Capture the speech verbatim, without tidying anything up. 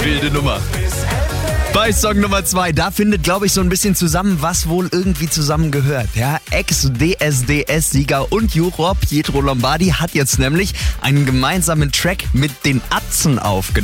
Wilde Nummer. Bei Song Nummer zwei, da findet, glaube ich, so ein bisschen zusammen, was wohl irgendwie zusammengehört. Ja, Ex-D S D S-Sieger und Juror Pietro Lombardi hat jetzt nämlich einen gemeinsamen Track mit den Atzen aufgenommen.